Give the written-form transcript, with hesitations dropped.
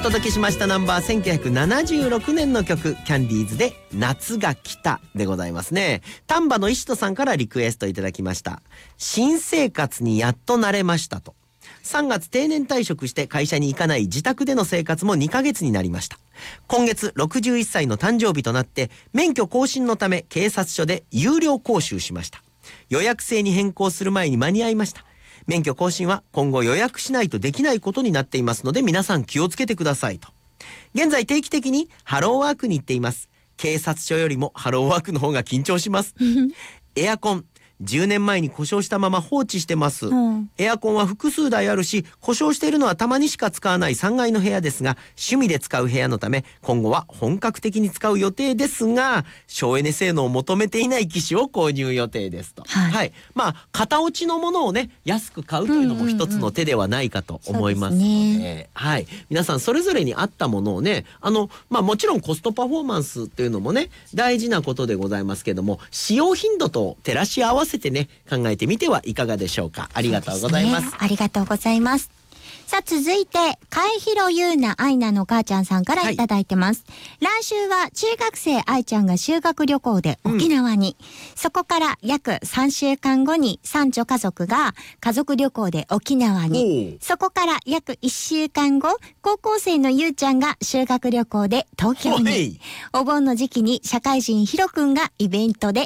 届けしましたナンバー1976年の曲、キャンディーズで夏が来たでございますね。丹波の石戸さんからリクエストいただきました。新生活にやっと慣れましたと。3月定年退職して会社に行かない自宅での生活も2ヶ月になりました。今月61歳の誕生日となって免許更新のため警察署で有料講習しました。予約制に変更する前に間に合いました。免許更新は今後予約しないとできないことになっていますので皆さん気をつけてくださいと。現在定期的にハローワークに行っています。警察署よりもハローワークの方が緊張しますエアコン10年前に故障したまま放置してます、エアコンは複数台あるし故障しているのはたまにしか使わない3階の部屋ですが趣味で使う部屋のため今後は本格的に使う予定ですが省エネ性能を求めていない機種を購入予定ですと、まあ型落ちのものをね安く買うというのも一つの手ではないかと思いますので、皆さんそれぞれに合ったものをねもちろんコストパフォーマンスっていうのもね大事なことでございますけども使用頻度と照らし合わせてね考えてみてはいかがでしょうか。ありがとうございます。 ありがとうございます。さあ続いて貝広優奈愛菜の母ちゃんさんからいただいてます、来週は中学生愛ちゃんが修学旅行で沖縄に、そこから約3週間後に三女家族が家族旅行で沖縄に、そこから約1週間後高校生のゆうちゃんが修学旅行で東京に、お盆の時期に社会人ひろくんがイベントで